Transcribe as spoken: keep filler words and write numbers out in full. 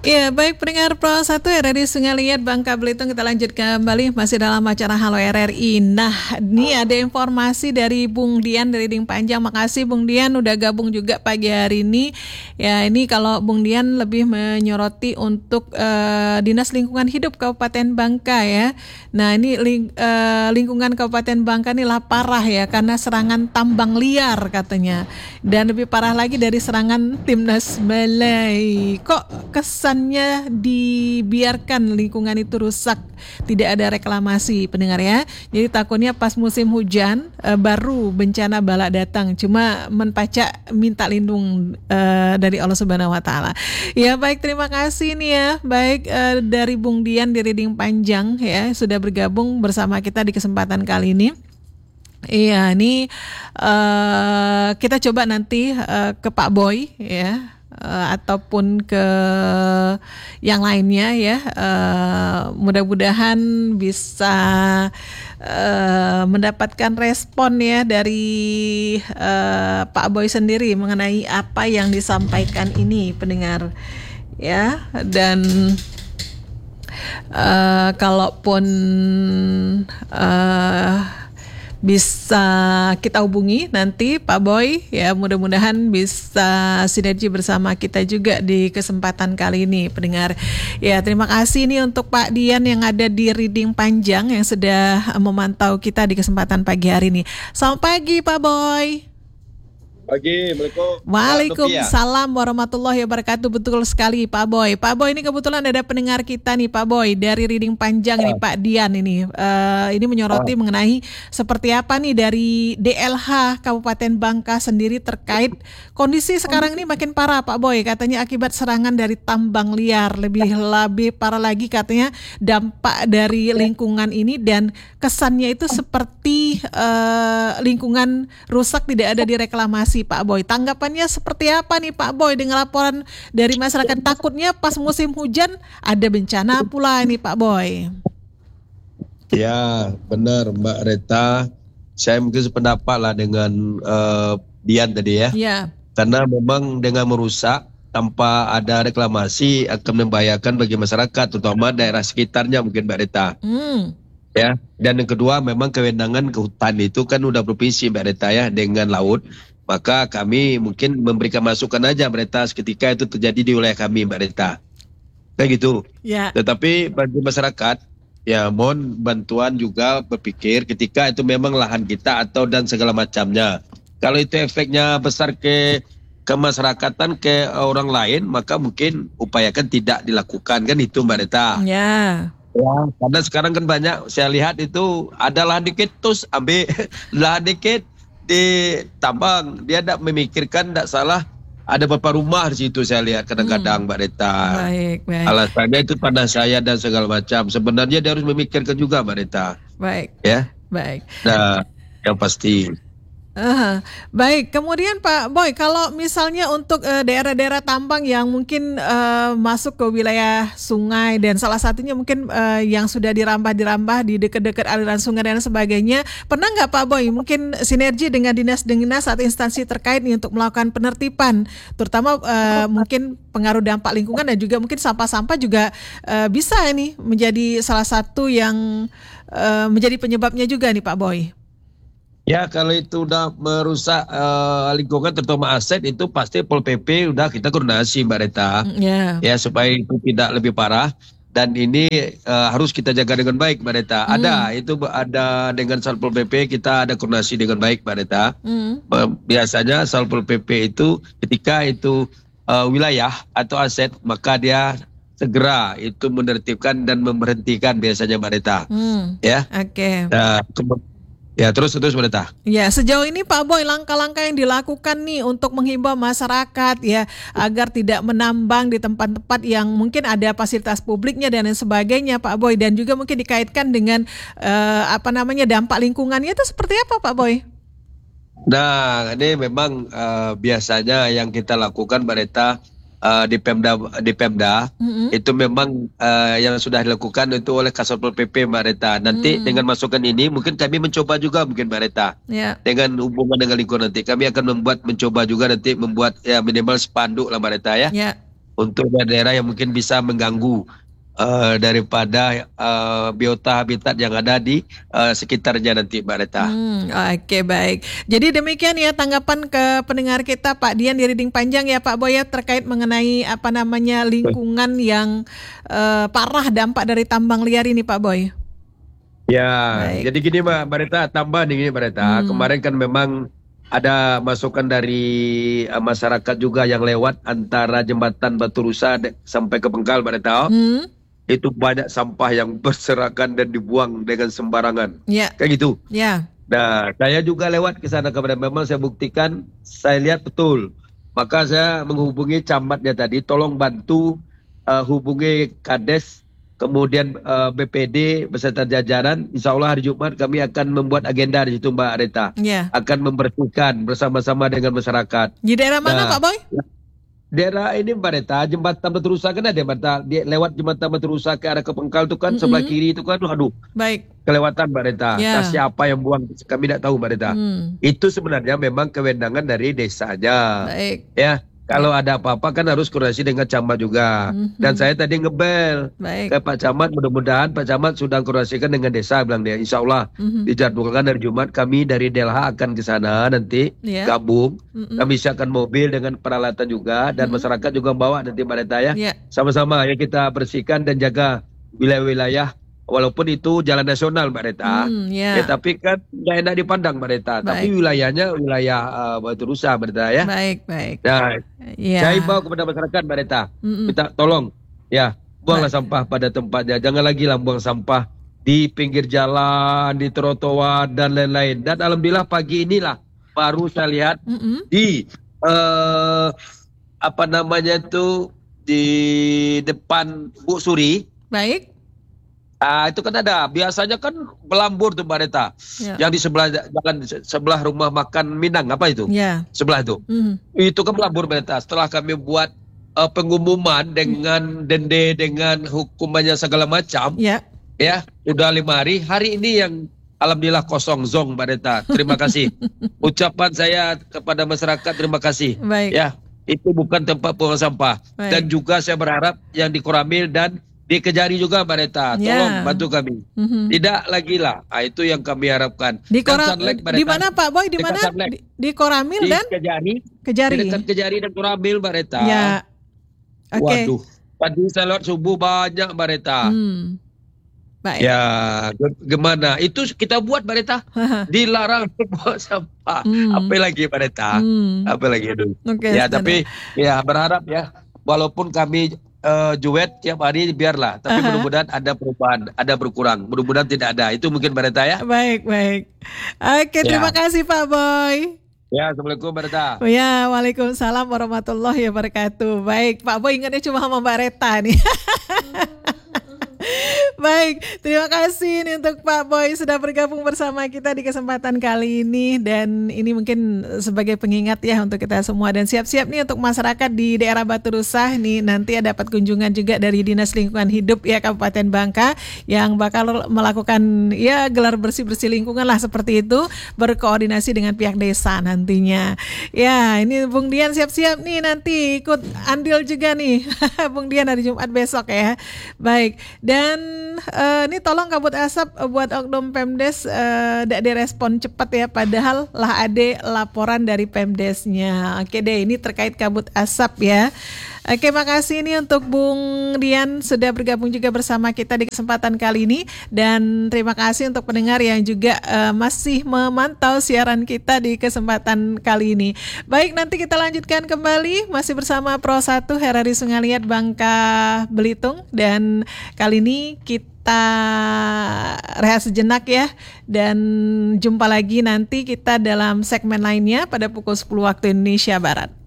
Ya, baik pendengar Pro satu ya dari Sungai Liat, Bangka Belitung, kita lanjut kembali masih dalam acara Halo R R I. Nah, ini ada informasi dari Bung Dian dari Riding Panjang. Makasih Bung Dian udah gabung juga pagi hari ini. Ya, ini kalau Bung Dian lebih menyoroti untuk uh, Dinas Lingkungan Hidup Kabupaten Bangka ya. Nah, ini ling, uh, lingkungan Kabupaten Bangka ini lah parah ya karena serangan tambang liar katanya. Dan lebih parah lagi dari serangan Timnas Malai. Kok kesan dibiarkan lingkungan itu rusak, tidak ada reklamasi pendengar ya. Jadi takutnya pas musim hujan uh, baru bencana bala datang. Cuma menpaca minta lindung uh, dari Allah Subhanahu Wa Taala. Ya baik, terima kasih nih ya. Baik uh, dari Bung Dian di Riding Panjang ya sudah bergabung bersama kita di kesempatan kali ini. Iya, ini uh, kita coba nanti uh, ke Pak Boy ya. Uh, ataupun ke yang lainnya ya, uh, mudah-mudahan bisa uh, mendapatkan respon ya dari uh, Pak Boy sendiri mengenai apa yang disampaikan ini pendengar ya. Dan uh, kalaupun uh, bisa kita hubungi nanti Pak Boy ya, mudah-mudahan bisa sinergi bersama kita juga di kesempatan kali ini pendengar. Ya terima kasih nih untuk Pak Dian yang ada di Riding Panjang yang sudah memantau kita di kesempatan pagi hari ini. Selamat pagi Pak Boy. Pagi, Assalamualaikum. Waalaikumsalam warahmatullahi wabarakatuh. Betul sekali Pak Boy. Pak Boy ini kebetulan ada pendengar kita nih Pak Boy dari Riding Panjang ini Pak Dian ini. Uh, ini menyoroti mengenai seperti apa nih dari D L H Kabupaten Bangka sendiri terkait kondisi sekarang ini makin parah Pak Boy. Katanya akibat serangan dari tambang liar. Lebih lebih parah lagi katanya dampak dari lingkungan ini dan kesannya itu seperti uh, lingkungan rusak, tidak ada direklamasi. Pak Boy, tanggapannya seperti apa nih Pak Boy dengan laporan dari masyarakat? Takutnya pas musim hujan ada bencana pula ini Pak Boy. Ya benar Mbak Reta, saya mungkin sependapat lah dengan uh, Dian tadi ya. Ya. Karena memang dengan merusak tanpa ada reklamasi akan membahayakan bagi masyarakat, terutama daerah sekitarnya mungkin Mbak Reta. Hmm. Ya, dan yang kedua memang kewenangan kehutan itu kan udah provinsi Mbak Reta ya dengan laut. Maka kami mungkin memberikan masukan aja Mbak Reta ketika itu terjadi di wilayah kami Mbak Reta. Kayak gitu. Ya. Tetapi bagi masyarakat, ya mohon bantuan juga berpikir ketika itu memang lahan kita atau dan segala macamnya. Kalau itu efeknya besar ke kemasyarakatan ke orang lain, maka mungkin upayakan tidak dilakukan kan itu Mbak Reta. Ya. Ya, karena sekarang kan banyak saya lihat itu ada lahan dikit terus ambil lahan dikit di tambang, dia tidak memikirkan, tidak salah ada beberapa rumah di situ saya lihat kadang-kadang hmm. Mbak Reta. Baik, baik. Alasannya itu pada saya dan segala macam. Sebenarnya dia harus memikirkan juga Mbak Reta. Baik. Ya. Baik. Nah, yang pasti. Uh, baik, kemudian Pak Boy, kalau misalnya untuk uh, daerah-daerah tambang yang mungkin uh, masuk ke wilayah sungai dan salah satunya mungkin uh, yang sudah dirambah-dirambah di dekat-dekat aliran sungai dan sebagainya, pernah nggak Pak Boy mungkin sinergi dengan dinas-dinas atau instansi terkait nih untuk melakukan penertiban, terutama uh, mungkin pengaruh dampak lingkungan dan juga mungkin sampah-sampah juga uh, bisa ini menjadi salah satu yang uh, menjadi penyebabnya juga nih Pak Boy. Ya kalau itu udah merusak uh, lingkungan terutama aset itu pasti Pol P P udah kita koordinasi Mbak Reta. Yeah. Ya supaya itu tidak lebih parah dan ini uh, harus kita jaga dengan baik Mbak Reta. Hmm. Ada itu ada dengan Satpol P P kita ada koordinasi dengan baik Mbak Reta. Hmm. Biasanya Satpol P P itu ketika itu uh, wilayah atau aset maka dia segera itu menertibkan dan memberhentikan biasanya Mbak Reta. Hmm. Ya. Oke. Okay. Nah, Ya terus terus Mbak. Ya sejauh ini Pak Boy langkah-langkah yang dilakukan nih untuk menghimbau masyarakat ya agar tidak menambang di tempat-tempat yang mungkin ada fasilitas publiknya dan lain sebagainya Pak Boy, dan juga mungkin dikaitkan dengan uh, apa namanya dampak lingkungannya itu seperti apa Pak Boy? Nah ini memang uh, biasanya yang kita lakukan Mbak Reta uh, di Pemda di Pemda mm-hmm. itu memang uh, yang sudah dilakukan itu oleh Kasatpol P P Mbak Reta. Nanti mm. dengan masukan ini mungkin kami mencoba juga mungkin Mbak Reta. Yeah. Dengan hubungan dengan lingkungan nanti kami akan membuat mencoba juga nanti membuat ya minimal spanduk lah Mbak Reta ya. Yeah. untuk daerah yang mungkin bisa mengganggu uh, daripada uh, biota habitat yang ada di uh, sekitarnya nanti, Mbak Reta. Hmm, Oke okay, baik. Jadi demikian ya tanggapan ke pendengar kita Pak Dian di Riding Panjang ya Pak Boy ya terkait mengenai apa namanya lingkungan yang uh, parah dampak dari tambang liar ini Pak Boy. Ya, baik. Jadi gini Mbak Reta, tambah nih Mbak Reta. Hmm. Kemarin kan memang ada masukan dari uh, masyarakat juga yang lewat antara jembatan Batu Rusa de- sampai ke Bengkal Mbak Reta. Hmm. Itu banyak sampah yang berserakan dan dibuang dengan sembarangan. Ya. Kayak gitu. Ya. Nah, saya juga lewat ke sana kepada memang saya buktikan, saya lihat betul. Maka saya menghubungi camatnya tadi, tolong bantu uh, hubungi Kades, kemudian uh, B P D beserta jajaran. Insya Allah hari Jumat kami akan membuat agenda di situ Mbak Reta. Yeah. Akan membersihkan bersama-sama dengan masyarakat. Di daerah mana nah, Pak Boy? Daerah ini Mbak Reta, jembatan Batu Rusa kan ada Mbak Reta. Dia lewat jembatan Batu Rusa ke arah ke Pengkal itu kan, mm-hmm. sebelah kiri itu kan, aduh. Baik. Kelewatan Mbak Reta. Yeah. Nah, siapa yang buang kami tidak tahu Mbak Reta. Mm. Itu sebenarnya memang kewenangan dari desanya. Baik. Ya. Kalau ada apa-apa kan harus koordinasi dengan camat juga. Mm-hmm. Dan saya tadi ngebel ke Pak Camat, mudah-mudahan Pak Camat sudah koordinasikan dengan desa, bilang dia. Insya Allah mm-hmm. dijadwalkan dari Jumat kami dari D L H akan ke sana nanti yeah. gabung. Mm-hmm. Kami siapkan mobil dengan peralatan juga dan mm-hmm. masyarakat juga bawa nanti Mbak Reta ya. Yeah. Sama-sama ya kita bersihkan dan jaga wilayah-wilayah. Walaupun itu jalan nasional Mbak Reta, hmm, yeah. ya tapi kan nggak enak dipandang Mbak Reta. Baik. Tapi wilayahnya wilayah uh, Batu Rusa Mbak Reta ya. Baik baik. Nah, yeah. saya imbau kepada masyarakat Mbak Reta, Mm-mm. minta tolong ya buanglah baik. sampah pada tempatnya. Jangan lagi lah buang sampah di pinggir jalan, di trotoar dan lain-lain. Dan alhamdulillah pagi inilah baru saya lihat Mm-mm. di uh, apa namanya itu di depan Bu Suri. Baik. Ah, itu kan ada. Biasanya kan Belambur tuh Mbak Reta. Ya. Yang di sebelah jalan sebelah rumah makan Minang apa itu? Ya. Sebelah itu. Mm. Itu kan Belambur Mbak Reta. Setelah kami buat uh, pengumuman dengan mm. dende dengan hukumannya segala macam. Ya. Ya, udah lima hari. Hari ini yang alhamdulillah kosong zong Mbak Reta. Terima kasih. Ucapan saya kepada masyarakat terima kasih. Baik. Ya, itu bukan tempat buang sampah. Baik. Dan juga saya berharap yang di Koramil dan di Kejari juga Mbak Reta, tolong yeah. bantu kami. Mm-hmm. Tidak lagi lah, ah, itu yang kami harapkan. Di, Kora- di mana Pak Boy? Di mana? Di, di Koramil di dan? Kejari. Kejari. Di dekat Kejari dan Koramil Mbak Reta. Ya. Okay. Waduh, tadi saya lewat subuh banyak Mbak Reta. Hmm. Baik. Ya, gimana? Itu kita buat Mbak Reta. Dilarang buat sampah. Hmm. Apa lagi Mbak Reta? Hmm. Apa lagi itu? Okay, ya, tapi ya berharap ya, walaupun kami Uh, juet tiap hari biarlah, tapi uh-huh. mudah-mudahan ada perubahan, ada berkurang, mudah-mudahan tidak ada. Itu mungkin Mbak Reta ya. Baik baik. Oke, ya. Terima kasih Pak Boy. Ya, assalamualaikum Mbak Reta. Oh, ya, waalaikumsalam warahmatullahi wabarakatuh. Baik, Pak Boy ingatnya cuma sama Mbak Reta nih. Baik, terima kasih nih untuk Pak Boy sudah bergabung bersama kita di kesempatan kali ini. Dan ini mungkin sebagai pengingat ya untuk kita semua. Dan siap-siap nih untuk masyarakat di daerah Batu Rusa nih, nanti dapat kunjungan juga dari Dinas Lingkungan Hidup ya Kabupaten Bangka yang bakal melakukan ya gelar bersih-bersih lingkungan lah seperti itu, berkoordinasi dengan pihak desa nantinya. Ya, ini Bung Dian siap-siap nih nanti ikut andil juga nih Bung Dian hari Jumat besok ya. Baik, dan uh, ini tolong kabut asap buat Oknum Pemdes uh, tidak direspon cepat ya, padahal lah ada laporan dari Pemdesnya. Oke deh, ini terkait kabut asap ya. Oke, makasih ini untuk Bung Dian sudah bergabung juga bersama kita di kesempatan kali ini. Dan terima kasih untuk pendengar yang juga uh, masih memantau siaran kita di kesempatan kali ini. Baik, nanti kita lanjutkan kembali masih bersama Pro satu R R I Sungai Liat Bangka Belitung. Dan kali ini kita rehat sejenak ya. Dan jumpa lagi nanti kita dalam segmen lainnya pada pukul sepuluh waktu Indonesia Barat.